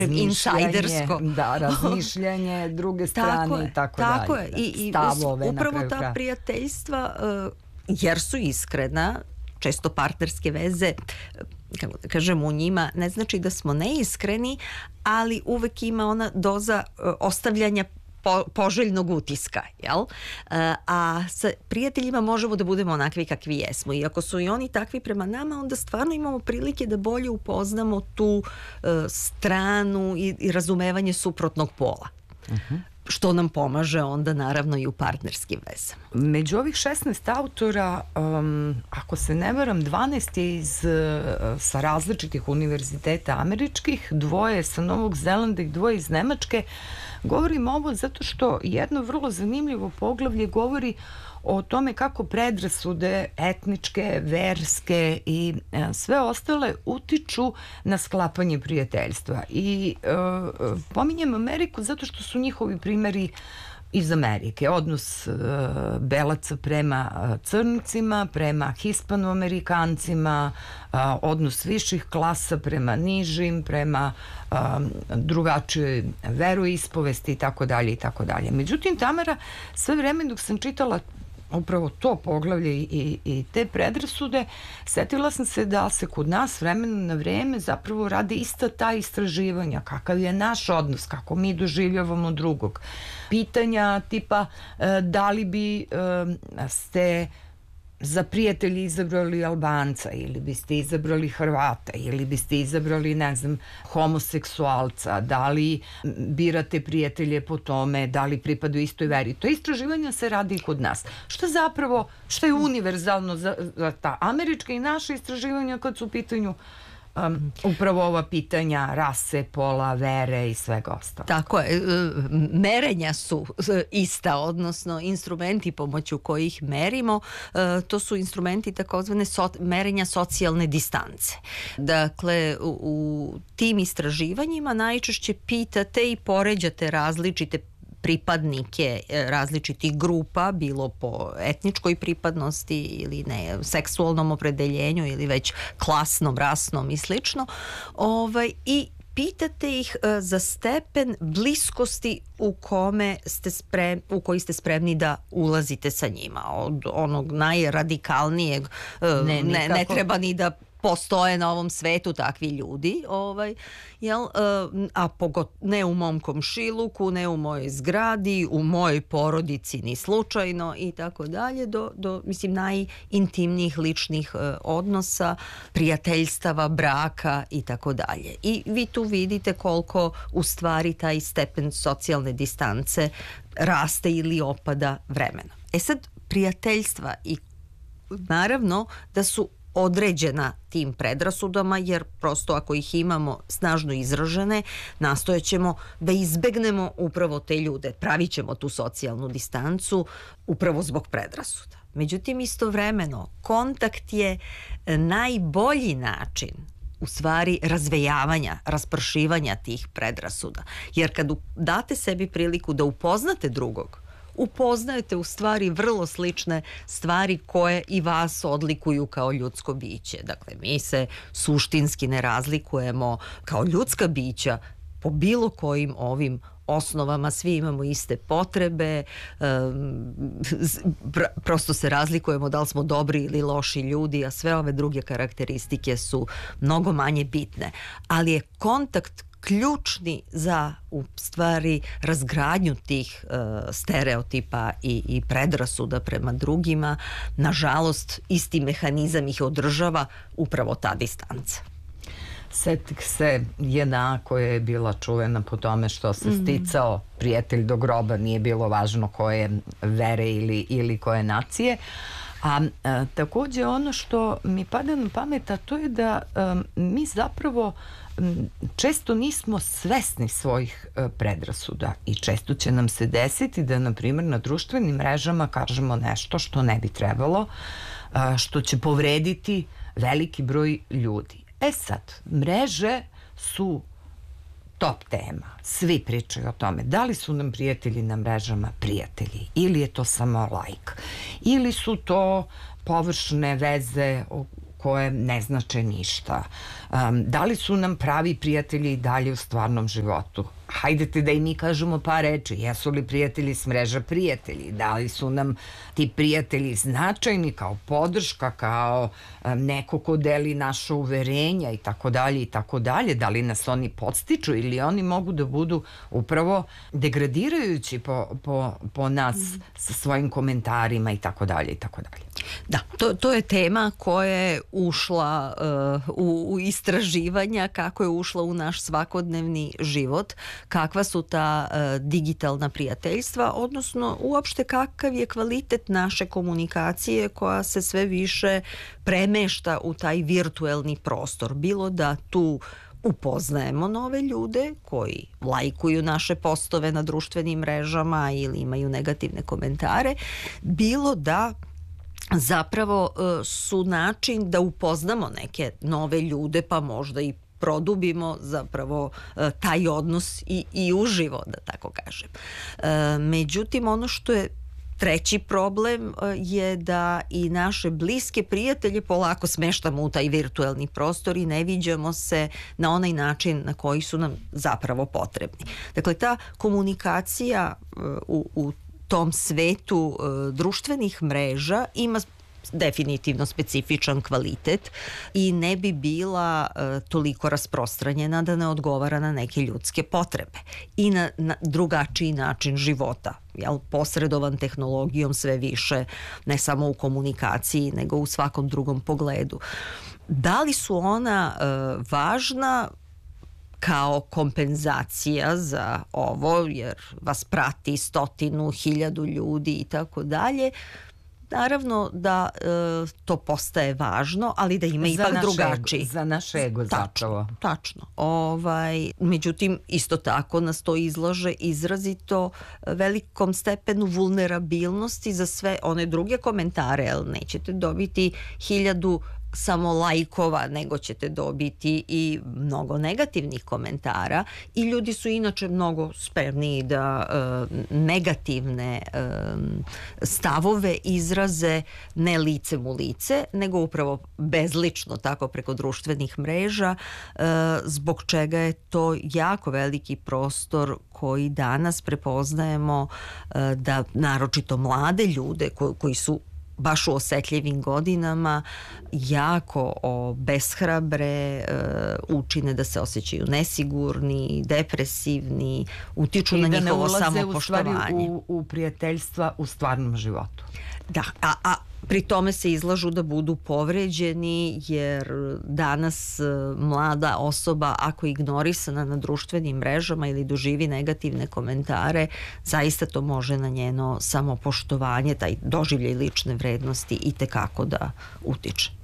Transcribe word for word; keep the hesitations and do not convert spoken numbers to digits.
insajdersko. Da, razmišljanje druge strane i tako dalje. Tako je. I upravo ta prijateljstva, jer su iskrena, često partnerske veze, kako da kažem, u njima ne znači da smo neiskreni, ali uvek ima ona doza ostavljanja Po, poželjnog utiska, jel? A sa prijateljima možemo da budemo onakvi kakvi jesmo i ako su i oni takvi prema nama, onda stvarno imamo prilike da bolje upoznamo tu uh, stranu i, i razumevanje suprotnog pola. Uh-huh. Što nam pomaže onda naravno i u partnerskim vezama. Među ovih šesnaest autora, um, ako se ne varam, dvanaest je iz, uh, sa različitih univerziteta američkih, dvoje sa Novog Zelanda i dvoje iz Nemačke. Govorim ovo zato što jedno vrlo zanimljivo poglavlje govori o tome kako predrasude etničke, verske i e, sve ostale utiču na sklapanje prijateljstva. I e, pominjem Ameriku zato što su njihovi primeri iz Amerike. Odnos e, belaca prema crncima, prema hispanoamerikancima, e, odnos viših klasa prema nižim, prema e, drugačijoj veroispovesti i tako dalje i tako dalje. Međutim, Tamara, sve vreme dok sam čitala upravo to poglavlje i, i, i te predrasude, setila sam se da se kod nas vremena na vreme zapravo rade ista ta istraživanja, kakav je naš odnos, kako mi doživljavamo drugog. Pitanja tipa e, da li bi e, ste za prijatelji izabrali Albanca ili biste izabrali Hrvata ili biste izabrali, ne znam, homoseksualca, da li birate prijatelje po tome, da li pripadaju istoj veri. To istraživanja se radi i kod nas. Što zapravo, što je univerzalno za, za ta američka i naša istraživanja kad su u pitanju Um, upravo ova pitanja rase, pola, vere i svega ostalo. Tako je, merenja su ista, odnosno instrumenti pomoću kojih merimo, to su instrumenti takozvane so, merenja socijalne distance. Dakle, u, u tim istraživanjima najčešće pitate i poređate različite pripadnike različitih grupa, bilo po etničkoj pripadnosti ili ne, seksualnom opredeljenju ili već klasnom, rasnom i slično. Ovaj, i pitate ih za stepen bliskosti u kome ste sprem, u koji ste spremni da ulazite sa njima. Od onog najradikalnijeg ne, ne, ne treba ni da postoje na ovom svetu takvi ljudi, ovaj, jel, a pogot, ne u mom komšiluku, ne u mojoj zgradi, u mojoj porodici ni slučajno i tako dalje, do, do mislim, najintimnijih ličnih odnosa, prijateljstava, braka i tako dalje. I vi tu vidite koliko u stvari taj stepen socijalne distance raste ili opada vremena. E sad, prijateljstva i naravno da su određena tim predrasudama, jer prosto ako ih imamo snažno izražene, nastojat ćemo da izbegnemo upravo te ljude, pravit ćemo tu socijalnu distancu upravo zbog predrasuda. Međutim, istovremeno, kontakt je najbolji način u stvari razvejavanja, raspršivanja tih predrasuda. Jer kad date sebi priliku da upoznate drugog, upoznajete u stvari vrlo slične stvari koje i vas odlikuju kao ljudsko biće. Dakle, mi se suštinski ne razlikujemo kao ljudska bića po bilo kojim ovim osnovama, svi imamo iste potrebe, prosto se razlikujemo da li smo dobri ili loši ljudi, a sve ove druge karakteristike su mnogo manje bitne. Ali je kontakt ključni za u stvari razgradnju tih uh, stereotipa i, i predrasuda prema drugima. Nažalost, isti mehanizam ih održava upravo ta distanca. Setih se jedna koja je bila čuvena po tome što se sticao prijatelj do groba, nije bilo važno koje vere ili, ili koje nacije. A, a takođe ono što mi pada na pamet, a to je da a, mi zapravo m, često nismo svesni svojih a, predrasuda i često će nam se desiti da, na primjer, na društvenim mrežama kažemo nešto što ne bi trebalo, a, što će povrediti veliki broj ljudi. E sad, mreže su top tema. Svi pričaju o tome. Da li su nam prijatelji na mrežama prijatelji ili je to samo like? Ili su to površne veze koje ne znače ništa? Um, da li su nam pravi prijatelji i dalje u stvarnom životu? Hajdete da i mi kažemo par reči. Jesu li prijatelji s mreža prijatelji? Da li su nam ti prijatelji značajni kao podrška, kao um, neko ko deli naša uverenja i tako dalje i tako dalje? Da li nas oni podstiču ili oni mogu da budu upravo degradirajući po, po, po nas sa svojim komentarima i tako dalje i tako dalje? Da, to, to je tema koja je ušla uh, u, u istraživanja, kako je ušla u naš svakodnevni život, kakva su ta uh, digitalna prijateljstva, odnosno uopšte kakav je kvalitet naše komunikacije koja se sve više premešta u taj virtuelni prostor. Bilo da tu upoznajemo nove ljude koji lajkuju naše postove na društvenim mrežama ili imaju negativne komentare, bilo da zapravo su način da upoznamo neke nove ljude, pa možda i produbimo zapravo taj odnos i, i uživo, da tako kažem. Međutim, ono što je treći problem je da i naše bliske prijatelje polako smeštamo u taj virtuelni prostor i ne viđamo se na onaj način na koji su nam zapravo potrebni. Dakle, ta komunikacija u, u tom svetu e, društvenih mreža ima definitivno specifičan kvalitet i ne bi bila e, toliko rasprostranjena da ne odgovara na neke ljudske potrebe i na, na drugačiji način života, jel, posredovan tehnologijom sve više, ne samo u komunikaciji nego u svakom drugom pogledu. Da li su ona e, važna kao kompenzacija za ovo, jer vas prati stotinu, hiljadu ljudi i tako dalje? Naravno da e, to postaje važno, ali da ima ipak drugačiji. Za naš ego zapravo. Tačno, tačno. Ovaj, međutim, isto tako nas to izlaže izrazito velikom stepenu vulnerabilnosti za sve one druge komentare, jer nećete dobiti hiljadu samo lajkova, nego ćete dobiti i mnogo negativnih komentara i ljudi su inače mnogo spremniji da e, negativne e, stavove izraze ne licem u lice, nego upravo bezlično, tako preko društvenih mreža, e, zbog čega je to jako veliki prostor koji danas prepoznajemo e, da naročito mlade ljude ko, koji su baš u osetljivim godinama jako obeshrabre, uh, učine da se osjećaju nesigurni, depresivni, utiču na njihovo samopoštovanje. I da ne ulaze u stvari u, u prijateljstva u stvarnom životu. Da, a, a pri tome se izlažu da budu povređeni, jer danas mlada osoba, ako je ignorisana na društvenim mrežama ili doživi negativne komentare, zaista to može na njeno samopoštovanje, taj doživljaj lične vrednosti i tekako da utiče.